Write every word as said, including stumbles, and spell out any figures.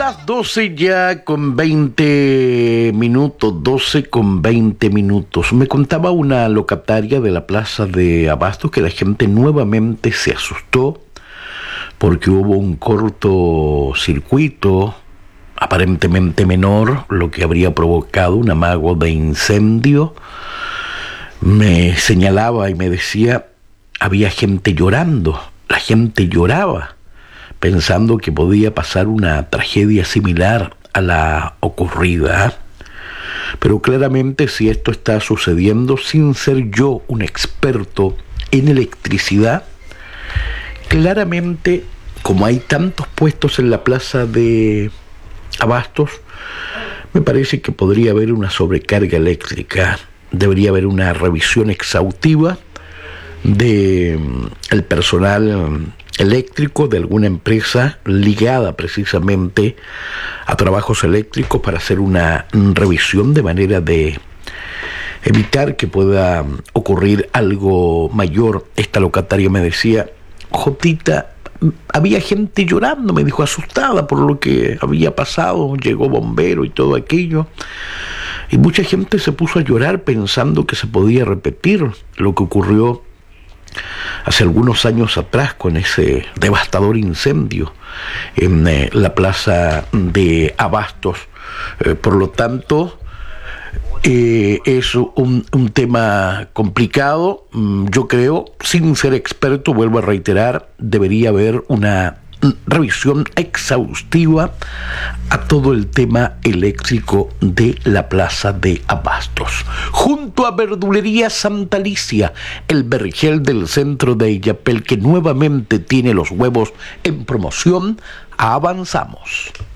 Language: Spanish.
las doce ya con veinte minutos, doce con veinte minutos. Me contaba una locataria de la plaza de Abastos que la gente nuevamente se asustó porque hubo un cortocircuito aparentemente menor, lo que habría provocado un amago de incendio. Me señalaba y me decía, había gente llorando, la gente lloraba, pensando que podía pasar una tragedia similar a la ocurrida. Pero claramente, si esto está sucediendo, sin ser yo un experto en electricidad, claramente, como hay tantos puestos en la plaza de Abastos, me parece que podría haber una sobrecarga eléctrica. Debería haber una revisión exhaustiva de el personal eléctrico de alguna empresa ligada precisamente a trabajos eléctricos para hacer una revisión de manera de evitar que pueda ocurrir algo mayor. Esta locataria me decía, Jotita, había gente llorando, me dijo, asustada por lo que había pasado, llegó bombero y todo aquello, y mucha gente se puso a llorar pensando que se podía repetir lo que ocurrió hace algunos años atrás con ese devastador incendio en eh, la plaza de Abastos. Eh, por lo tanto, eh, es un, un tema complicado. Yo creo, sin ser experto, vuelvo a reiterar, debería haber una revisión exhaustiva a todo el tema eléctrico de la plaza de Abastos. Junto a Verdulería Santa Alicia, el vergel del centro de Illapel, que nuevamente tiene los huevos en promoción, avanzamos.